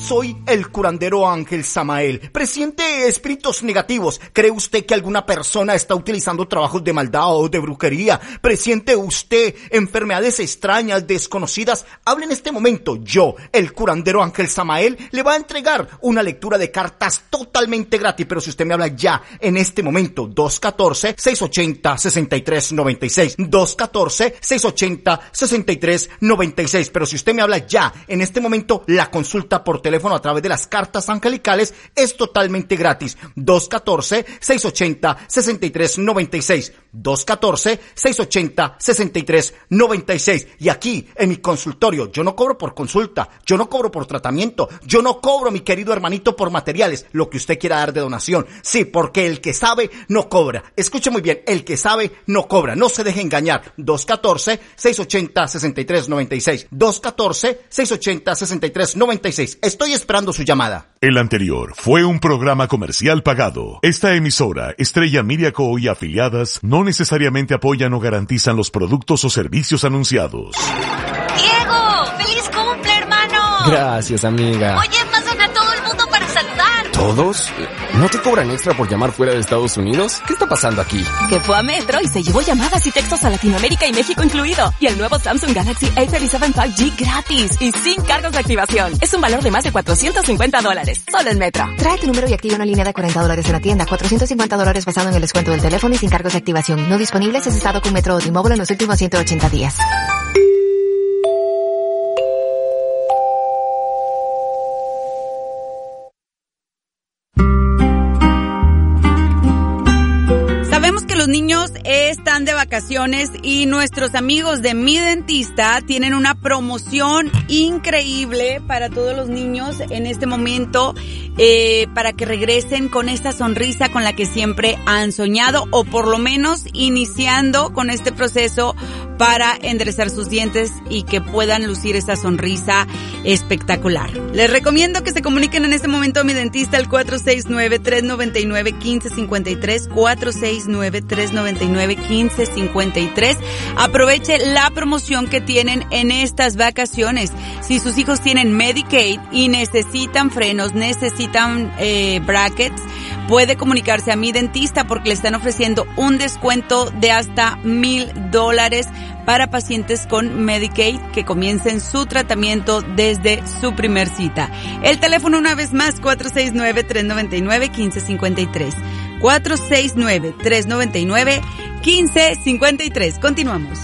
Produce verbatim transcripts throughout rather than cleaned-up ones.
Soy el curandero Ángel Samael. Presiente espíritus negativos. ¿Cree usted que alguna persona está utilizando trabajos de maldad o de brujería? ¿Presiente usted enfermedades extrañas, desconocidas? Hable en este momento. Yo, el curandero Ángel Samael, le va a entregar una lectura de cartas totalmente gratis. Pero si usted me habla ya, en este momento, dos uno cuatro, seis ocho cero, seis tres nueve seis. dos uno cuatro, seis ocho cero, seis tres nueve seis. Pero si usted me habla ya, en este momento, la consulta por teléfono a través de las cartas angelicales es totalmente gratis. dos uno cuatro, seis ocho cero, seis tres nueve seis. dos uno cuatro, seis ocho cero, seis tres nueve seis. Y aquí, en mi consultorio, yo no cobro por consulta, yo no cobro por tratamiento, yo no cobro, mi querido hermanito, por materiales, lo que usted quiera dar de donación. Sí, porque el que sabe no cobra. Escuche muy bien, el que sabe no cobra. No se deje engañar. dos uno cuatro, seis ocho cero, seis tres nueve seis. dos uno cuatro, seis ocho cero, seis tres nueve seis. Estoy esperando su llamada. El anterior fue un programa comercial pagado. Esta emisora, Estrella Media Co. y afiliadas, no necesariamente apoyan o garantizan los productos o servicios anunciados. ¡Diego! ¡Feliz cumple, hermano! Gracias, amiga. Oye, pasan a todo el mundo para saludar. ¿Todos? ¿No te cobran extra por llamar fuera de Estados Unidos? ¿Qué está pasando aquí? Que fue a Metro y se llevó llamadas y textos a Latinoamérica y México incluido. Y el nuevo Samsung Galaxy A treinta y siete cinco G gratis y sin cargos de activación. Es un valor de más de cuatrocientos cincuenta dólares. Solo en Metro. Trae tu número y activa una línea de cuarenta dólares en la tienda. cuatrocientos cincuenta dólares basado en el descuento del teléfono y sin cargos de activación. No disponible si has estado con Metro o T-Mobile en los últimos ciento ochenta días. Los niños están de vacaciones y nuestros amigos de Mi Dentista tienen una promoción increíble para todos los niños en este momento, eh, para que regresen con esta sonrisa con la que siempre han soñado, o por lo menos iniciando con este proceso para enderezar sus dientes y que puedan lucir esa sonrisa espectacular. Les recomiendo que se comuniquen en este momento a Mi Dentista al cuatro seis nueve, tres nueve nueve, uno cinco cinco tres, cuatro seis nueve, tres nueve nueve, uno cinco cinco tres. Aproveche la promoción que tienen en estas vacaciones. Si sus hijos tienen Medicaid y necesitan frenos, necesitan eh, brackets, puede comunicarse a Mi Dentista porque le están ofreciendo un descuento de hasta mil dólares para pacientes con Medicaid que comiencen su tratamiento desde su primer cita. El teléfono una vez más, cuatro seis nueve, tres nueve nueve, uno cinco cinco tres. cuatro seis nueve, tres nueve nueve, uno cinco cinco tres. Continuamos.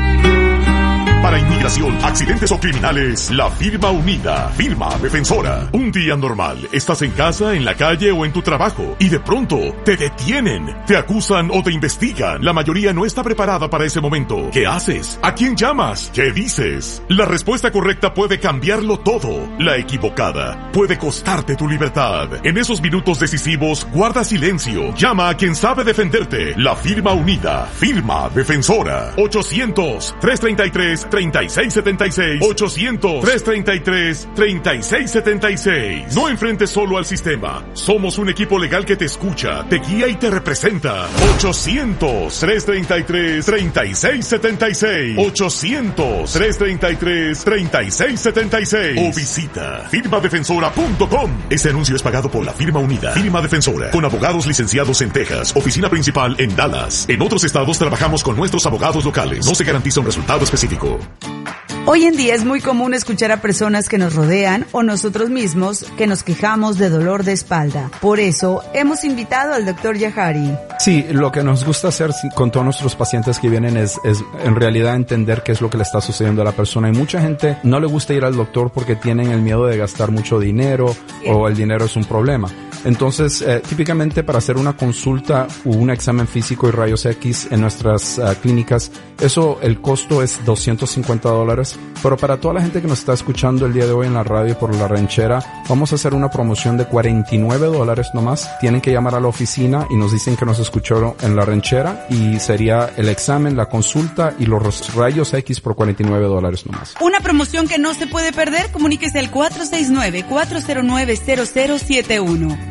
Para inmigración, accidentes o criminales, la firma unida, firma defensora. Un día normal, estás en casa, en la calle o en tu trabajo y de pronto te detienen, te acusan o te investigan. La mayoría no está preparada para ese momento. ¿Qué haces? ¿A quién llamas? ¿Qué dices? La respuesta correcta puede cambiarlo todo. La equivocada puede costarte tu libertad. En esos minutos decisivos, guarda silencio. Llama a quien sabe defenderte. La firma unida, firma defensora. ochocientos, tres treinta y tres, treinta y seis setenta y seis. ochocientos, tres treinta y tres, treinta y seis setenta y seis. No enfrentes solo al sistema. Somos un equipo legal que te escucha, te guía y te representa. ochocientos, tres treinta y tres, treinta y seis setenta y seis. ochocientos, tres treinta y tres, treinta y seis setenta y seis. O visita firma defensora punto com. Este anuncio es pagado por la firma unida, firma defensora, con abogados licenciados en Texas, oficina principal en Dallas. En otros estados trabajamos con nuestros abogados locales. No se garantiza un resultado específico. Hoy en día es muy común escuchar a personas que nos rodean o nosotros mismos que nos quejamos de dolor de espalda. Por eso hemos invitado al doctor Yahari. Sí, lo que nos gusta hacer con todos nuestros pacientes que vienen es, es en realidad entender qué es lo que le está sucediendo a la persona. Y mucha gente no le gusta ir al doctor porque tienen el miedo de gastar mucho dinero, sí, o el dinero es un problema. Entonces, eh, típicamente para hacer una consulta o un examen físico y rayos X en nuestras uh, clínicas, eso, el costo es doscientos cincuenta dólares. Pero para toda la gente que nos está escuchando el día de hoy en la radio por La Ranchera, vamos a hacer una promoción de cuarenta y nueve dólares nomás. Tienen que llamar a la oficina y nos dicen que nos escucharon en La Ranchera y sería el examen, la consulta y los rayos X por cuarenta y nueve dólares nomás. Una promoción que no se puede perder. Comuníquese al cuatro seis nueve, cuatro cero nueve, cero cero siete uno.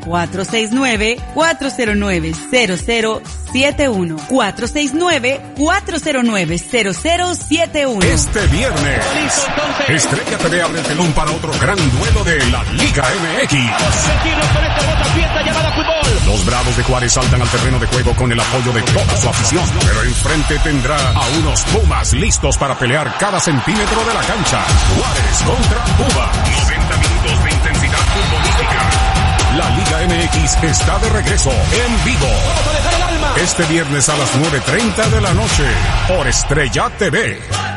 cuatro seis nueve, cuatro cero nueve, cero cero siete uno. cuatro seis nueve, cuatro cero nueve, cero cero siete uno. Este viernes, Estrella T V abre el telón para otro gran duelo de la Liga M X. Los Bravos de Juárez saltan al terreno de juego con el apoyo de toda su afición, pero enfrente tendrá a unos Pumas listos para pelear cada centímetro de la cancha. Juárez contra Puma. noventa minutos de intensidad futbolística. La Liga M X está de regreso en vivo. Este viernes a las nueve treinta de la noche por Estrella T V.